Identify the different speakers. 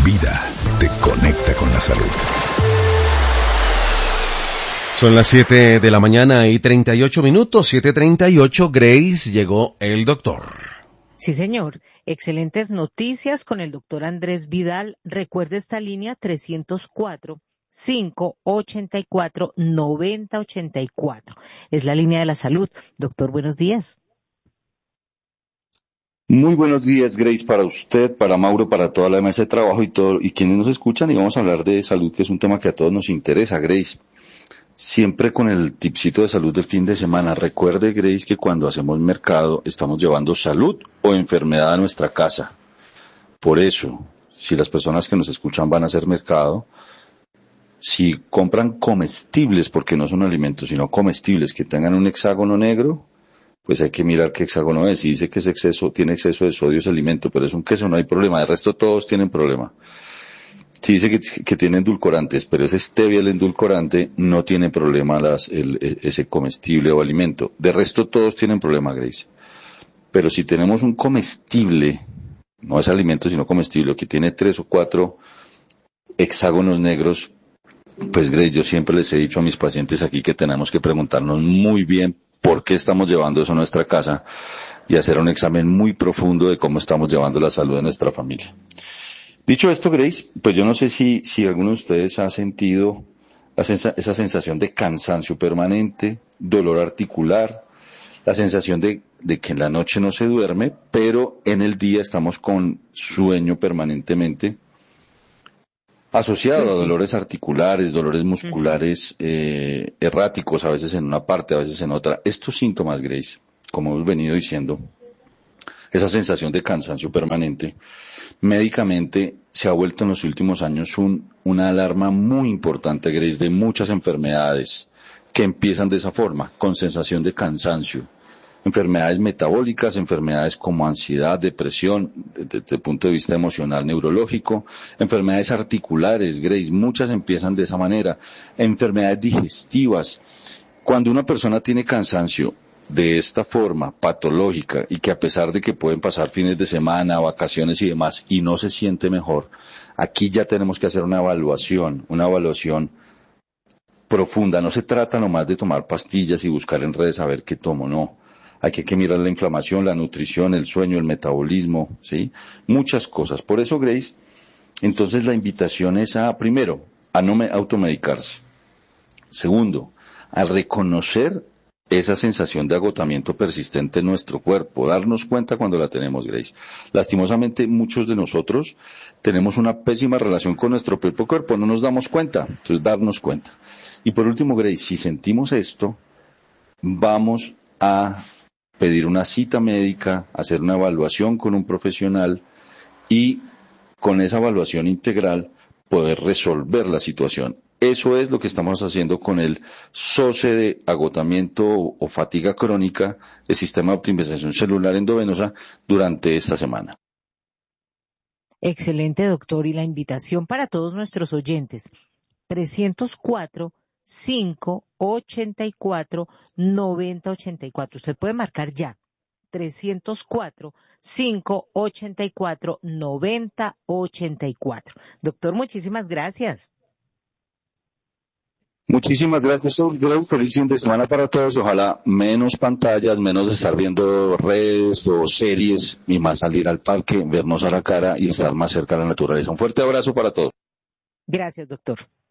Speaker 1: Vida te conecta con la salud.
Speaker 2: Son las 7 de la mañana y 38 minutos, 7:38. Grace, llegó el doctor.
Speaker 3: Sí, señor. Excelentes noticias con el doctor Andrés Vidal. Recuerde esta línea 304-584-9084. Es la línea de la salud. Doctor, buenos días.
Speaker 4: Muy buenos días, Grace, para usted, para Mauro, para toda la mesa de trabajo y quienes nos escuchan. Y vamos a hablar de salud, que es un tema que a todos nos interesa, Grace. Siempre con el tipcito de salud del fin de semana. Recuerde, Grace, que cuando hacemos mercado estamos llevando salud o enfermedad a nuestra casa. Por eso, si las personas que nos escuchan van a hacer mercado, si compran comestibles, porque no son alimentos, sino comestibles que tengan un hexágono negro, pues hay que mirar qué hexágono es. Si dice que tiene exceso de sodio ese alimento, pero es un queso, no hay problema. De resto todos tienen problema. Si dice que tiene endulcorantes, pero es stevia el endulcorante, no tiene problema ese comestible o alimento. De resto todos tienen problema, Grace. Pero si tenemos un comestible, no es alimento sino comestible, que tiene 3 o 4 hexágonos negros, pues Grace, yo siempre les he dicho a mis pacientes aquí que tenemos que preguntarnos muy bien por qué estamos llevando eso a nuestra casa y hacer un examen muy profundo de cómo estamos llevando la salud de nuestra familia. Dicho esto, Grace, pues yo no sé si alguno de ustedes ha sentido esa sensación de cansancio permanente, dolor articular, la sensación de que en la noche no se duerme, pero en el día estamos con sueño permanentemente, asociado a dolores articulares, dolores musculares erráticos, a veces en una parte, a veces en otra. Estos síntomas, Grace, como hemos venido diciendo, esa sensación de cansancio permanente, médicamente se ha vuelto en los últimos años una alarma muy importante, Grace, de muchas enfermedades que empiezan de esa forma, con sensación de cansancio. Enfermedades metabólicas, enfermedades como ansiedad, depresión, desde el punto de vista emocional, neurológico, enfermedades articulares, Grace, muchas empiezan de esa manera, enfermedades digestivas. Cuando una persona tiene cansancio de esta forma patológica y que a pesar de que pueden pasar fines de semana, vacaciones y demás y no se siente mejor, aquí ya tenemos que hacer una evaluación profunda. No se trata nomás de tomar pastillas y buscar en redes a ver qué tomo, no. Hay que mirar la inflamación, la nutrición, el sueño, el metabolismo, ¿sí? Muchas cosas. Por eso, Grace, entonces la invitación es primero, a no automedicarse. Segundo, a reconocer esa sensación de agotamiento persistente en nuestro cuerpo, darnos cuenta cuando la tenemos, Grace. Lastimosamente, muchos de nosotros tenemos una pésima relación con nuestro propio cuerpo, no nos damos cuenta, entonces darnos cuenta. Y por último, Grace, si sentimos esto, vamos a pedir una cita médica, hacer una evaluación con un profesional y con esa evaluación integral poder resolver la situación. Eso es lo que estamos haciendo con el SOCE de agotamiento o fatiga crónica del sistema de optimización celular endovenosa durante esta semana.
Speaker 3: Excelente, doctor. Y la invitación para todos nuestros oyentes, 304-584-9084. Usted puede marcar ya, 304-584-9084. Doctor, muchísimas gracias.
Speaker 4: Muchísimas gracias, un feliz fin de semana para todos. Ojalá menos pantallas, menos estar viendo redes o series y más salir al parque, vernos a la cara y estar más cerca de la naturaleza. Un fuerte abrazo para todos.
Speaker 3: Gracias, doctor.